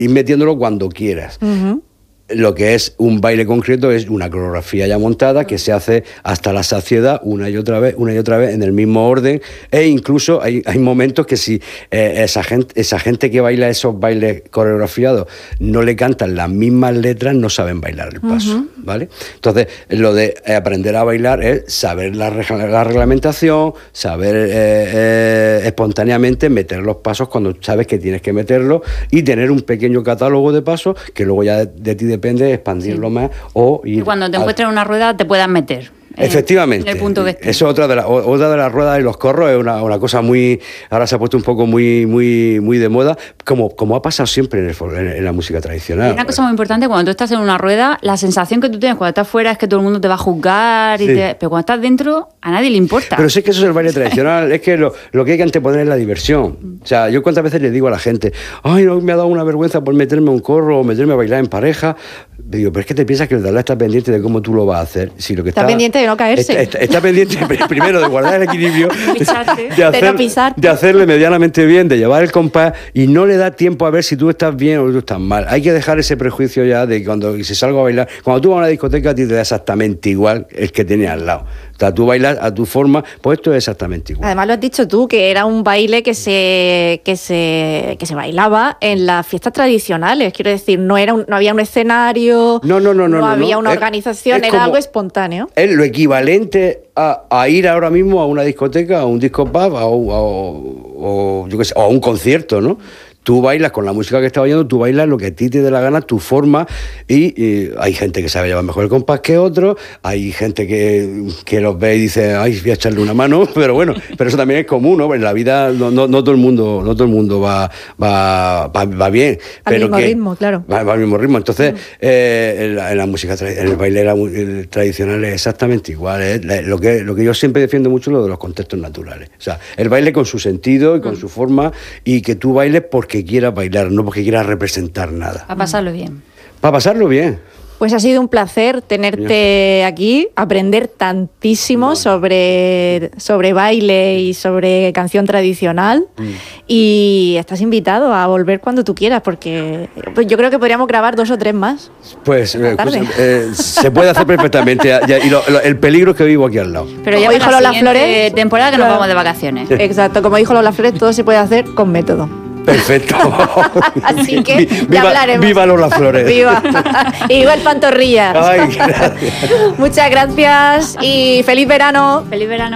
ir metiéndolo cuando quieras. Lo que es un baile concreto es una coreografía ya montada que se hace hasta la saciedad una y otra vez en el mismo orden, e incluso hay momentos que si esa gente que baila esos bailes coreografiados no le cantan las mismas letras, no saben bailar el paso, ¿vale? Entonces, lo de aprender a bailar es saber la reglamentación, saber espontáneamente meter los pasos cuando sabes que tienes que meterlos, y tener un pequeño catálogo de pasos que luego ya de ti depende expandirlo más o ir. Y cuando te encuentres en una rueda te puedan meter. Efectivamente. En el punto que estés. Eso otra de las ruedas y los corros es una cosa muy. Ahora se ha puesto un poco muy de moda, como ha pasado siempre en la música tradicional. Y una cosa muy importante, cuando tú estás en una rueda, la sensación que tú tienes cuando estás fuera es que todo el mundo te va a juzgar, pero cuando estás dentro, a nadie le importa. Pero sé que eso es el baile tradicional, es que lo que hay que anteponer es la diversión. O sea, yo cuántas veces le digo a la gente, ay, no, me ha dado una vergüenza por meterme a un corro o meterme a bailar en pareja. Digo, pero es que te piensas que el tablao está pendiente de cómo tú lo vas a hacer. Si lo que está pendiente de no caerse. Está pendiente primero de guardar el equilibrio, de no pisar, de hacerle medianamente bien, de llevar el compás, y no le da tiempo a ver si tú estás bien o tú estás mal. Hay que dejar ese prejuicio ya de que cuando se salga a bailar, cuando tú vas a una discoteca a ti te da exactamente igual el que tienes al lado. O sea, tú bailas a tu forma, pues esto es exactamente igual. Además lo has dicho tú, que era un baile que se bailaba en las fiestas tradicionales. Quiero decir, no había un escenario, no había una organización, era algo espontáneo. Es lo equivalente a ir ahora mismo a una discoteca, a un disco pub, o yo qué sé, o a un concierto, ¿no? Tú bailas con la música que estás oyendo, tú bailas lo que a ti te dé la gana, tu forma, y hay gente que sabe llevar mejor el compás que otros, hay gente que los ve y dice, ay, voy a echarle una mano, pero bueno, pero eso también es común, ¿no? En la vida no todo el mundo va bien. Al mismo ritmo, claro. Va al mismo ritmo. Entonces, en la música, en el baile tradicional es exactamente igual. Lo que yo siempre defiendo mucho es lo de los contextos naturales. O sea, el baile con su sentido y con su forma, y que tú bailes porque quieras bailar, no porque quieras representar nada. Para pasarlo bien. Para pasarlo bien. Pues ha sido un placer tenerte aquí, aprender tantísimo sobre baile y sobre canción tradicional. Y estás invitado a volver cuando tú quieras, porque pues yo creo que podríamos grabar 2 o 3 más. Pues se puede hacer perfectamente. Y el peligro es que vivo aquí al lado. Pero ya dijo Lola Flores, temporada que nos vamos de vacaciones. Exacto, como dijo Lola Flores, todo se puede hacer con método. Perfecto. Así que ya hablaremos. Viva Lola Flores. Viva. Igual Pantorrillas. Ay, gracias. Muchas gracias y feliz verano. Feliz verano.